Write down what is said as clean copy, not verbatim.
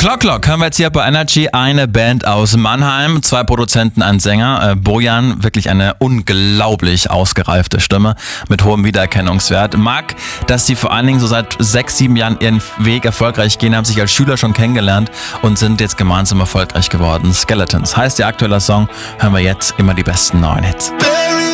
Clock Clock hören wir jetzt hier bei Energy, eine Band aus Mannheim, 2 Produzenten, ein Sänger. Bojan, wirklich eine unglaublich ausgereifte Stimme mit hohem Wiedererkennungswert. Mag, dass die vor allen Dingen so seit 6, 7 Jahren ihren Weg erfolgreich gehen, haben sich als Schüler schon kennengelernt und sind jetzt gemeinsam erfolgreich geworden. Skeletons heißt ihr aktueller Song, hören wir jetzt immer die besten neuen Hits.